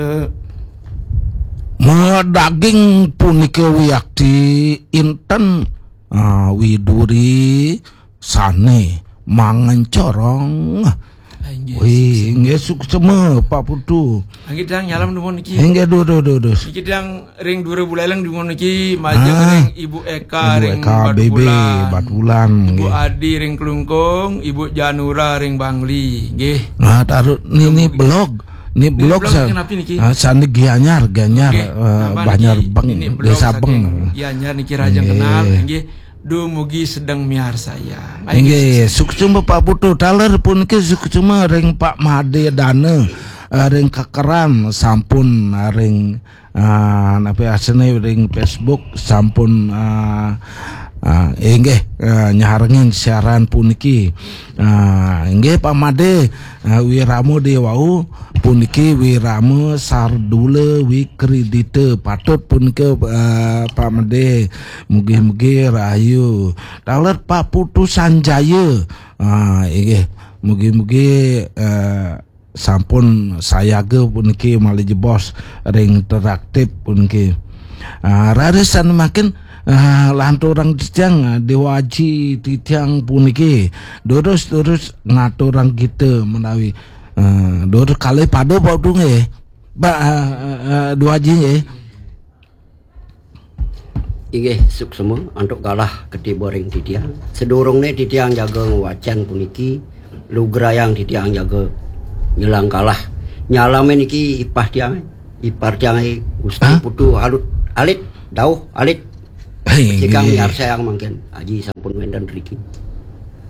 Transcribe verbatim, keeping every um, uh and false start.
Ma daging punika wiyakti inten uh, widuri sane mangan corong. Wih, nggak suka sama Pak Putu. Angin dang nyalam dumon niki. Enggak do do do do. Niki dang ring dua bulan dumon niki majeng ring Ibu Eka Ibu ring Eka, Batu Bebe, Bulan. Batu Bulan. Ibu Adi ring Kelungkung, Ibu Janura ring Bangli. Nggih. Nah, taruh ini blog. Ini blog sa, uh, sandi Gianyar, Gianyar, okay. uh, Banjar Beng, Desa Beng. Gianyar niki rajang kenal, nggih. Dumugi sedang miar saya. Nggih, suksuma Pak Putu, taler pun ke suksuma ring Pak Made Dana, uh, ring Kakeran sampun uh, ring uh, napi asene ring Facebook sampun uh, Uh, enggih uh, nyaharengin siaran puniki uh, enggih Pak Made uh, wiramo dewau puniki wiramo sardule wikredite patut punike uh, Pak Made mugi-mugi rahayu daler Pak Putu Sanjaya uh, enggih mugi-mugi uh, sampun sayaga puniki malih jebos ring interaktif puniki uh, rarisan makin Uh, lanturang titiang uh, dewaji titiang puniki terus terus ngaturang kita menawi uh, terus kali pada bau dunge ba uh, uh, dewaji ye Ige suk semua untuk kalah gede boring titiang sedurungnya titiang jaga wacan puniki lugrayang titiang jaga nyelang kalah nyalamen iki ipah tiang ipar tiang Gusti Putu alut alit dauh alit Cikang miar sayang mungkin Aji sampun wendan riki.